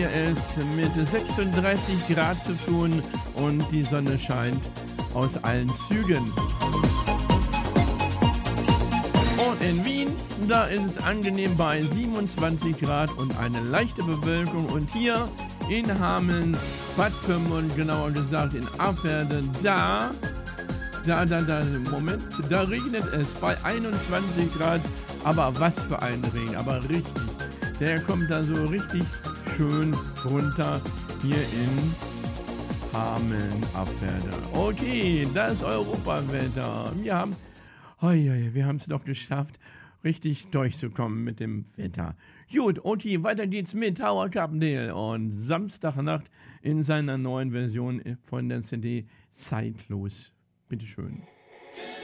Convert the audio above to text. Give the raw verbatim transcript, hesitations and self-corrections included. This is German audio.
wir es mit sechsunddreißig Grad zu tun und die Sonne scheint aus allen Zügen. Und in Wien, da ist es angenehm bei siebenundzwanzig Grad und eine leichte Bewölkung. Und hier in Hameln, Bad Pyrmont, genauer gesagt in Afwerde, da, da, da, da, Moment, da regnet es bei einundzwanzig Grad. Aber was für ein Regen, aber richtig. Der kommt da so richtig schön runter hier in Hameln, Afwerde. Okay, das Europawetter. Wir haben, oh ja, wir haben es doch geschafft, richtig durchzukommen mit dem Wetter. Gut, okay, weiter geht's mit Tower Carpendale und Samstagnacht in seiner neuen Version von der C D Zeitlos. Bitteschön.